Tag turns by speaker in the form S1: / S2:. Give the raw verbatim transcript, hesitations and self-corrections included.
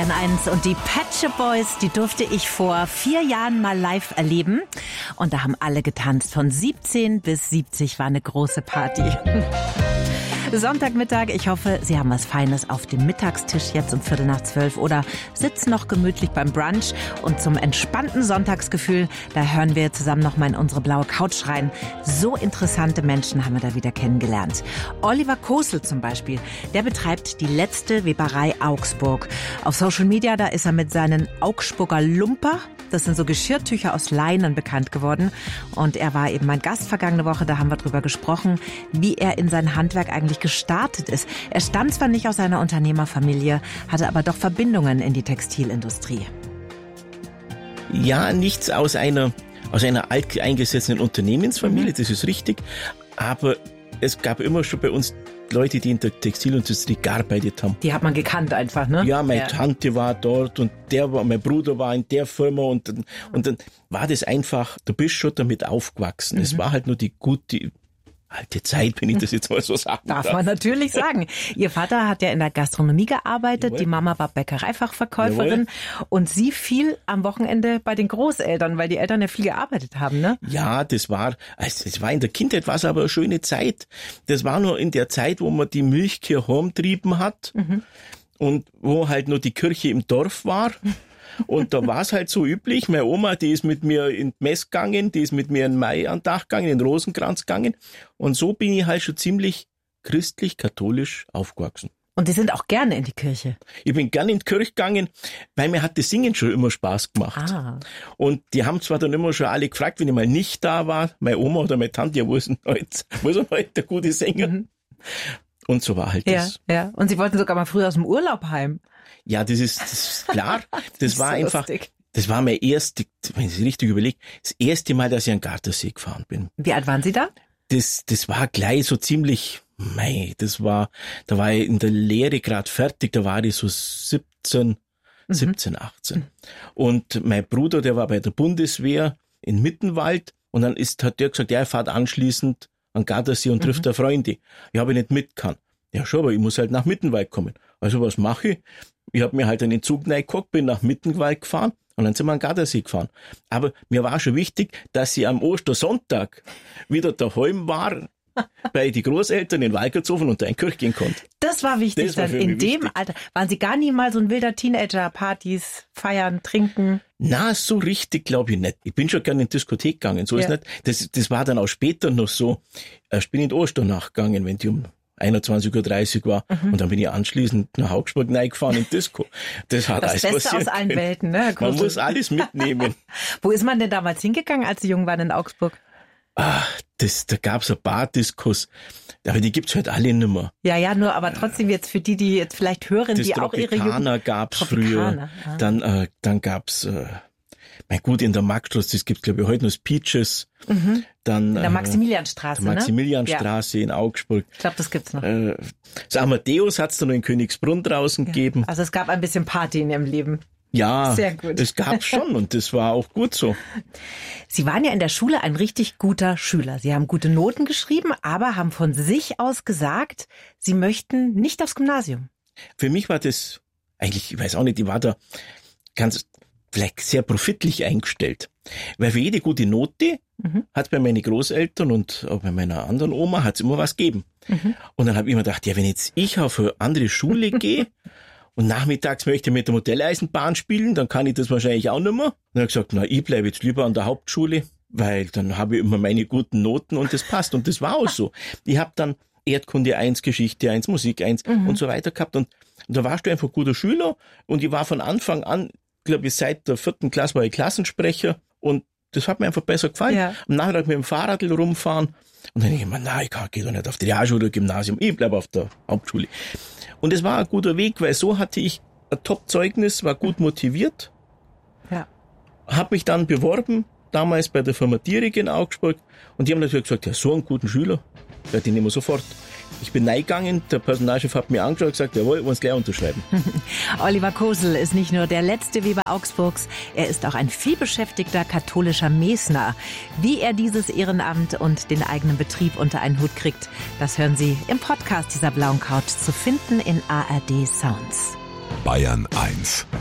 S1: Bayern eins und die Pet Shop Boys, die durfte ich vor vier Jahren mal live erleben. Und da haben alle getanzt. Von siebzehn bis siebzig war eine große Party. Sonntagmittag, ich hoffe, Sie haben was Feines auf dem Mittagstisch jetzt um Viertel nach zwölf oder sitzen noch gemütlich beim Brunch. Und zum entspannten Sonntagsgefühl, da hören wir zusammen noch mal in unsere blaue Couch rein. So interessante Menschen haben wir da wieder kennengelernt. Oliver Kosel zum Beispiel, der betreibt die letzte Weberei Augsburg. Auf Social Media, da ist er mit seinen Augsburger Lumper, das sind so Geschirrtücher aus Leinen, bekannt geworden. Und er war eben mein Gast vergangene Woche, da haben wir drüber gesprochen, wie er in sein Handwerk eigentlich gestartet ist. Er stammt zwar nicht aus einer Unternehmerfamilie, hatte aber doch Verbindungen in die Textilindustrie.
S2: Ja, nichts aus einer, aus einer alteingesessenen Unternehmensfamilie, das ist richtig. Aber es gab immer schon bei uns Leute, die in der Textilindustrie gearbeitet haben.
S1: Die hat man gekannt einfach, ne?
S2: Ja, meine
S1: ja.
S2: Tante war dort und der war, mein Bruder war in der Firma und, und dann war das einfach, du bist schon damit aufgewachsen. Mhm. Es war halt nur die gute alte Zeit, wenn ich das jetzt mal so sagen darf.
S1: Darf man natürlich sagen. Ihr Vater hat ja in der Gastronomie gearbeitet, Jawohl. Die Mama war Bäckereifachverkäuferin Jawohl. Und sie viel am Wochenende bei den Großeltern, weil die Eltern ja viel gearbeitet haben, ne?
S2: Ja, das war, also es war in der Kindheit, war es aber eine schöne Zeit. Das war nur in der Zeit, wo man die Milchkühe heimgetrieben hat mhm. und wo halt nur die Kirche im Dorf war. Und da war es halt so üblich, meine Oma, die ist mit mir in die Mess gegangen, die ist mit mir in Mai an Dach gegangen, in den Rosenkranz gegangen. Und so bin ich halt schon ziemlich christlich-katholisch aufgewachsen.
S1: Und Sie sind auch gerne in die Kirche?
S2: Ich bin gerne in die Kirche gegangen, weil mir hat das Singen schon immer Spaß gemacht. Ah. Und die haben zwar dann immer schon alle gefragt, wenn ich mal nicht da war, meine Oma oder meine Tante, ja, wo ist denn heute, wo ist denn heute der gute Sänger? Mhm. Und so war halt
S1: ja,
S2: das.
S1: Ja. Und Sie wollten sogar mal früher aus dem Urlaub heim.
S2: Ja, das ist, das ist klar. Das, das war so einfach, lustig. Das war mein erste, wenn ich es richtig überlege, das erste Mal, dass ich an den Gardasee gefahren bin.
S1: Wie alt waren Sie da?
S2: Das, das war gleich so ziemlich, mei, das war, da war ich in der Lehre gerade fertig, da war ich so siebzehn, mhm. siebzehn, achtzehn. Mhm. Und mein Bruder, der war bei der Bundeswehr in Mittenwald und dann ist, hat der gesagt, ja, er fährt anschließend an den Gardasee und trifft mhm. da Freunde. Ich habe nicht mit kann. Ja, schon, aber ich muss halt nach Mittenwald kommen. Also was mache ich? Ich habe mir halt einen Zug reingehockt, bin nach Mittenwald gefahren und dann sind wir an den Gardasee gefahren. Aber mir war schon wichtig, dass ich am Ostersonntag wieder daheim war, bei die Großeltern in Walkertshofen und da in die Kirche gehen konnte.
S1: Das war wichtig das war dann. In dem wichtig. Alter. Waren Sie gar nie mal so ein wilder Teenager? Partys, feiern, trinken? Na,
S2: so richtig glaube ich nicht. Ich bin schon gerne in die Diskothek gegangen. So ja. ist nicht. Das, das war dann auch später noch so. Ich bin in die Osternacht gegangen, wenn die um einundzwanzig Uhr dreißig war. Mhm. Und dann bin ich anschließend nach Augsburg reingefahren in Disco. Das hat
S1: das
S2: alles
S1: Beste
S2: passieren
S1: aus allen
S2: können.
S1: Welten, ne?
S2: Man muss alles mitnehmen.
S1: Wo ist man denn damals hingegangen, als Sie jung waren in Augsburg?
S2: Ah, das, da gab's ein paar Diskos. Aber die gibt's halt alle nimmer.
S1: Ja, ja, nur, aber trotzdem jetzt für die, die jetzt vielleicht hören,
S2: das
S1: die auch ihre Jugend...
S2: Tropicana gab's früher. Ah. Dann, äh, dann gab's, äh, mein gut, in der Marktstraße, das gibt's glaube ich heute noch das Peaches. Mhm. Dann,
S1: in der Maximilianstraße,
S2: der Maximilianstraße ne? in Augsburg.
S1: Ich glaube, das gibt's noch.
S2: Äh, das Amadeus hat's dann noch in Königsbrunn draußen ja. gegeben.
S1: Also es gab ein bisschen Party in Ihrem Leben.
S2: Ja,
S1: sehr gut.
S2: Das gab's schon und das war auch gut so.
S1: Sie waren ja in der Schule ein richtig guter Schüler. Sie haben gute Noten geschrieben, aber haben von sich aus gesagt, Sie möchten nicht aufs Gymnasium.
S2: Für mich war das eigentlich, ich weiß auch nicht, ich war da ganz vielleicht sehr profitlich eingestellt. Weil für jede gute Note mhm. hat bei meinen Großeltern und auch bei meiner anderen Oma hat es immer was gegeben. Mhm. Und dann habe ich mir gedacht, ja, wenn jetzt ich auf eine andere Schule gehe und nachmittags möchte ich mit der Modelleisenbahn spielen, dann kann ich das wahrscheinlich auch nicht mehr. Und dann habe ich gesagt, na, ich bleibe jetzt lieber an der Hauptschule, weil dann habe ich immer meine guten Noten und das passt. Und das war auch so. Ich habe dann Erdkunde eins, Geschichte eins, Musik eins mhm. und so weiter gehabt. Und, und da warst du einfach guter Schüler und ich war von Anfang an, glaube ich, seit der vierten Klasse war ich Klassensprecher und das hat mir einfach besser gefallen. Ja. Am Nachmittag mit dem Fahrrad rumfahren und dann denke ich mir, nein, ich kann, gehe doch nicht auf die Realschule oder Gymnasium, ich bleibe auf der Hauptschule. Und es war ein guter Weg, weil so hatte ich ein Top-Zeugnis, war gut motiviert,
S1: ja.
S2: habe mich dann beworben, damals bei der Firma Dierig in Augsburg und die haben natürlich gesagt, ja, so einen guten Schüler, ja, den nehmen wir sofort. Ich bin reingegangen, der Personalchef hat mir angeschaut und gesagt, jawohl, wir wollen es gleich unterschreiben.
S1: Oliver Kosel ist nicht nur der letzte Weber Augsburgs, er ist auch ein vielbeschäftigter katholischer Mesner. Wie er dieses Ehrenamt und den eigenen Betrieb unter einen Hut kriegt, das hören Sie im Podcast dieser blauen Couch, zu finden in A R D Sounds.
S3: Bayern eins